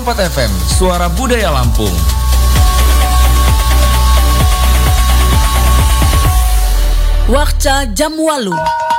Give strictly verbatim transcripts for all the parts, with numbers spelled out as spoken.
empat F M, Suara Budaya Lampung. Wakca Jamwalu.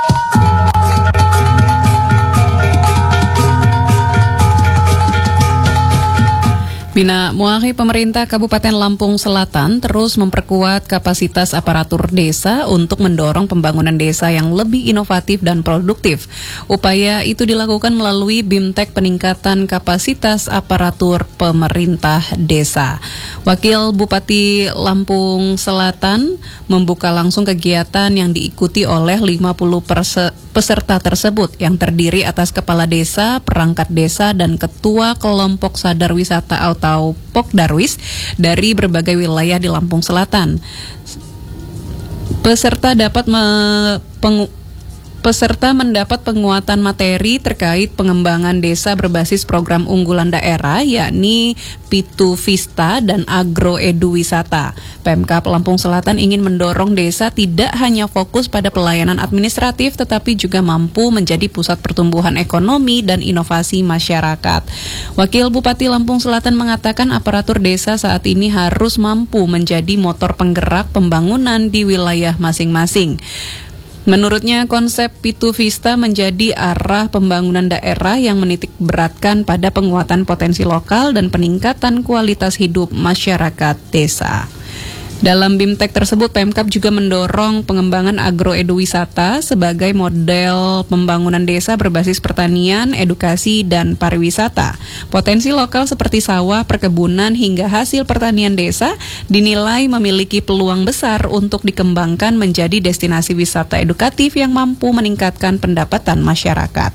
Bina Muahi, pemerintah Kabupaten Lampung Selatan terus memperkuat kapasitas aparatur desa untuk mendorong pembangunan desa yang lebih inovatif dan produktif. Upaya itu dilakukan melalui BIMTEK peningkatan kapasitas aparatur pemerintah desa. Wakil Bupati Lampung Selatan membuka langsung kegiatan yang diikuti oleh lima puluh perse- peserta tersebut yang terdiri atas kepala desa, perangkat desa, dan ketua kelompok sadar wisata atau Pokdarwis dari berbagai wilayah di Lampung Selatan. Peserta dapat me, pengu, Peserta mendapat penguatan materi terkait pengembangan desa berbasis program unggulan daerah, yakni Pitu Vista dan Agroedu Wisata. Pemkab Lampung Selatan ingin mendorong desa tidak hanya fokus pada pelayanan administratif, tetapi juga mampu menjadi pusat pertumbuhan ekonomi dan inovasi masyarakat. Wakil Bupati Lampung Selatan mengatakan aparatur desa saat ini harus mampu menjadi motor penggerak pembangunan di wilayah masing-masing. Menurutnya, konsep Pitu Vista menjadi arah pembangunan daerah yang menitik beratkan pada penguatan potensi lokal dan peningkatan kualitas hidup masyarakat desa. Dalam BIMTEK tersebut, Pemkab juga mendorong pengembangan agroedu wisata sebagai model pembangunan desa berbasis pertanian, edukasi, dan pariwisata. Potensi lokal seperti sawah, perkebunan, hingga hasil pertanian desa dinilai memiliki peluang besar untuk dikembangkan menjadi destinasi wisata edukatif yang mampu meningkatkan pendapatan masyarakat.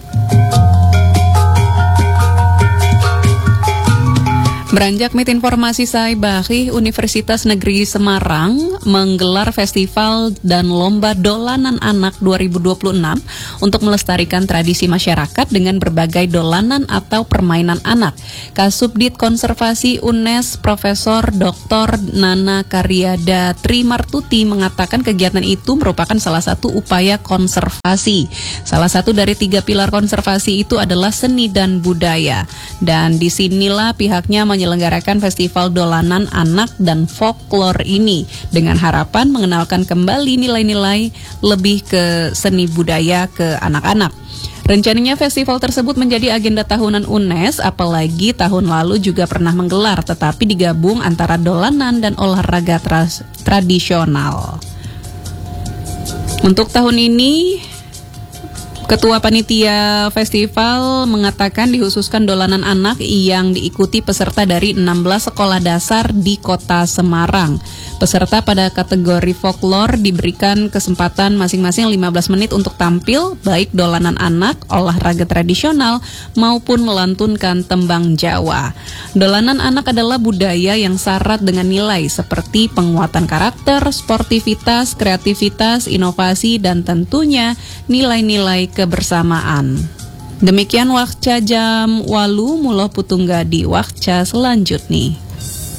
Beranjak mit informasi saya Bahi, Universitas Negeri Semarang menggelar festival dan lomba dolanan anak dua ribu dua puluh enam untuk melestarikan tradisi masyarakat dengan berbagai dolanan atau permainan anak. Kasubdit Konservasi U N E S Profesor Doktor Nana Karyada Trimartuti mengatakan kegiatan itu merupakan salah satu upaya konservasi. Salah satu dari tiga pilar konservasi itu adalah seni dan budaya. Dan disinilah pihaknya menyelenggarakan festival dolanan anak dan folklore ini dengan harapan mengenalkan kembali nilai-nilai lebih ke seni budaya ke anak-anak. Rencananya festival tersebut menjadi agenda tahunan U N E S, apalagi tahun lalu juga pernah menggelar, tetapi digabung antara dolanan dan olahraga tra- tradisional. Untuk tahun ini, Ketua Panitia Festival mengatakan dikhususkan dolanan anak yang diikuti peserta dari enam belas sekolah dasar di Kota Semarang. Peserta pada kategori folklore diberikan kesempatan masing-masing lima belas menit untuk tampil, baik dolanan anak, olahraga tradisional, maupun melantunkan tembang Jawa. Dolanan anak adalah budaya yang syarat dengan nilai seperti penguatan karakter, sportivitas, kreativitas, inovasi, dan tentunya nilai-nilai kebersamaan. Demikian Wakca Jam Walu, Muloh Putunggadi Wakca selanjutnya.